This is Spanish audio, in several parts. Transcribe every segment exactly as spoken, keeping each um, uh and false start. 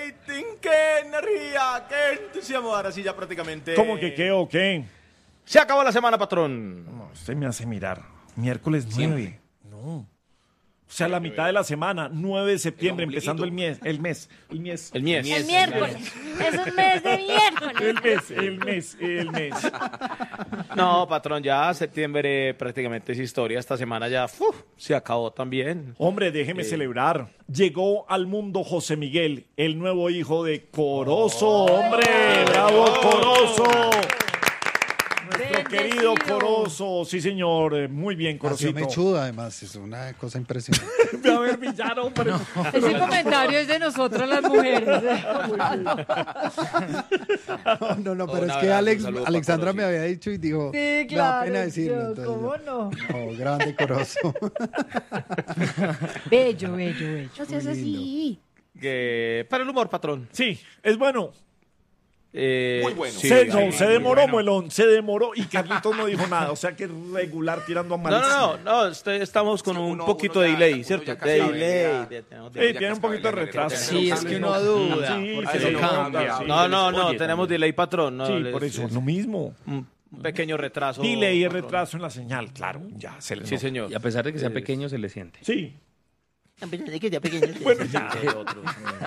rating, qué energía, qué entusiasmo. Ahora sí, ya prácticamente. ¿Cómo que qué o qué? Se acabó la semana, patrón. No, usted me hace mirar. Miércoles nueve. No. O sea, la mitad de la semana, nueve de septiembre, empezando el mes. El mes. El mes. El mes. El miércoles. Es un mes de miércoles. El mes, el mes, el mes. No, patrón, ya septiembre prácticamente es historia. Esta semana ya uf, se acabó también. Hombre, déjeme eh. celebrar. Llegó al mundo José Miguel, el nuevo hijo de Corozo. Oh, ¡hombre! Oh, ¡bravo, oh, Corozo! Nuestro querido Corozo, sí señor, muy bien, Corocito. Nació mechudo, además, es una cosa impresionante. A ver, villano, hombre. No. Ese comentario es de nosotras las mujeres. No, no, no, pero oh, es que Alex, Alexandra me había dicho y dijo, sí, claro, me da pena decirlo. Yo, entonces, ¿cómo no? Oh, grande Corozo. Bello, bello, bello. No seas así. Que para el humor, patrón. Sí, es bueno. Eh, muy bueno. Sí, se, no, sí, se demoró, bueno. Muelón, se demoró y Carlitos no dijo nada. O sea que regular tirando a malísimo. No, no, no, no este, estamos con sí, uno, un poquito de delay, ¿cierto? De delay. De, de, de, sí, tiene un poquito de retraso. Sí, es que uno duda. Sí, porque se cambia. No, no, no, tenemos también. delay, patrón. No, sí, les, por eso, es lo mismo. Un pequeño retraso. Delay y retraso en la señal, claro. Ya se le Sí, señor. Y a pesar de que sea pequeño, se le siente. Sí. A pesar de que sea pequeño. Bueno, ya. Otro.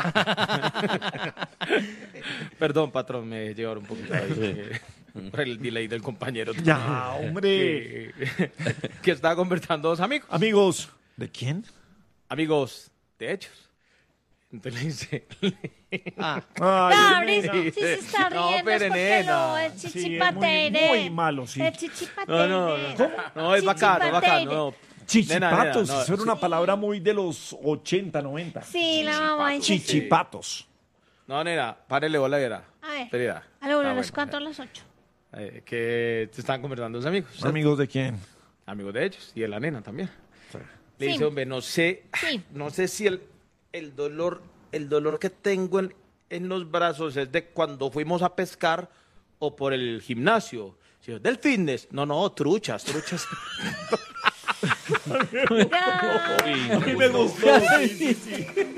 Perdón, patrón, me llevaron un poquito ahí. Por el delay del compañero. Ya, hombre. Que, que estaba conversando dos amigos. Amigos. ¿De quién? Amigos de hechos. Entonces le dice... Ah. Ay, no, sí, sí se está riendo, no, es porque nena. lo es Sí, chichipatere. es muy, muy malo, sí. Es chichipatere. No, no, no. ¿Cómo? No, es bacano, bacano. No. Chichipatos, Nena, nena, no, eso era una palabra muy de los ochenta, noventa. Sí, la mamá dice. Chichipatos. No, nena, párele bola, era. A ver. Espera. A lo uno, ah, ¿los bueno. cuánto a las ocho? Eh, que te estaban conversando dos amigos. ¿sabes? ¿Amigos de quién? Amigos de ellos y de la nena también. Sí. Le Sí. dice, hombre, no sé, Sí. no sé si el, el dolor, el dolor que tengo en, en los brazos es de cuando fuimos a pescar o por el gimnasio. Si es del fitness. No, no, truchas, truchas. Ya. A mí me gustó. Sí, sí, sí.